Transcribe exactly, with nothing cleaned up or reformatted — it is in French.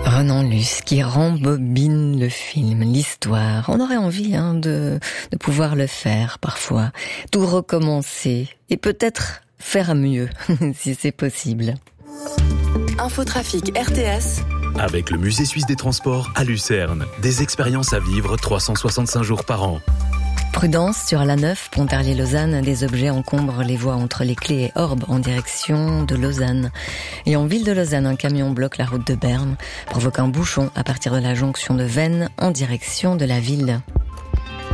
Renan Luce qui rembobine le film, l'histoire. On aurait envie hein, de, de pouvoir le faire parfois, tout recommencer et peut-être faire mieux si c'est possible. Infotrafic R T S avec le Musée Suisse des Transports à Lucerne. Des expériences à vivre trois cent soixante-cinq jours par an. Prudence sur l'A neuf, Pontarlier-Lausanne, des objets encombrent les voies entre les Clés et Orbe en direction de Lausanne. Et en ville de Lausanne, un camion bloque la route de Berne, provoque un bouchon à partir de la jonction de Vennes en direction de la ville.